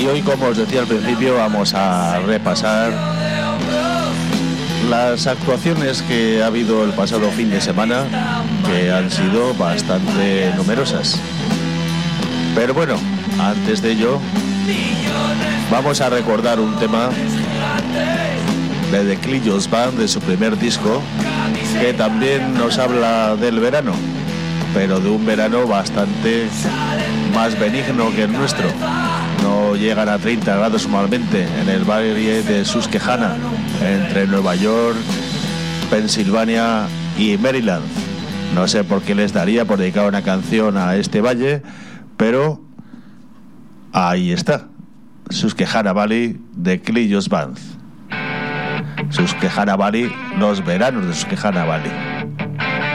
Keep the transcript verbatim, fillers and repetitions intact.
Y hoy, como os decía al principio, vamos a repasar las actuaciones que ha habido el pasado fin de semana, que han sido bastante numerosas. Pero bueno, antes de ello, vamos a recordar un tema de The Clellos Band, de su primer disco, que también nos habla del verano, pero de un verano bastante más benigno que el nuestro. No llegan a treinta grados normalmente en el valle de Susquehanna, entre Nueva York, Pensilvania y Maryland. No sé por qué les daría por dedicar una canción a este valle, pero ahí está. Susquehanna Valley, de Clellos Band. Susquehanna Valley, los veranos de Susquehanna Valley.